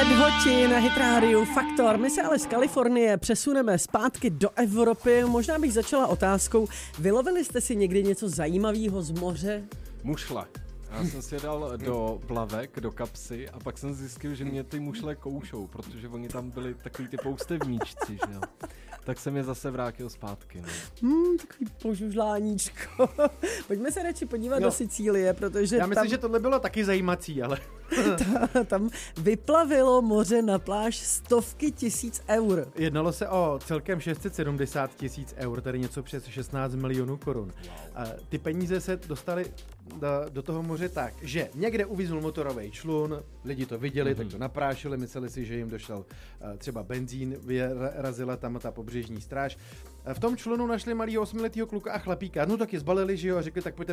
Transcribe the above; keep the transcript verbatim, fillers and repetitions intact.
Hoti na Hit Radio Faktor. My se ale z Kalifornie přesuneme zpátky do Evropy. Možná bych začala otázkou. Vylovili jste si někdy něco zajímavého z moře? Mušle. Já jsem si je dal do plavek, do kapsy a pak jsem zjistil, že mě ty mušle koušou, protože oni tam byli takový ty poustevníčci, že jo. Tak jsem je zase vrátil zpátky. No. Hmm, takový požužláníčko. Pojďme se radši podívat no. do Sicílie, protože Já myslím, tam, že tohle bylo taky zajímací, ale... ta, tam vyplavilo moře na pláž stovky tisíc eur. Jednalo se o celkem šest set sedmdesát tisíc eur, tedy něco přes šestnáct milionů korun. A ty peníze se dostaly do, do toho moře tak, že někde uvízl motorový člun, lidi to viděli, mm-hmm. tak to naprášili, mysleli si, že jim došel uh, třeba benzín, vyrazila tam ta pobřežní stráž. V tom člunu našli malýho osmiletýho kluka a chlapíka, no tak je zbalili, že jo, a řekli, tak pojďte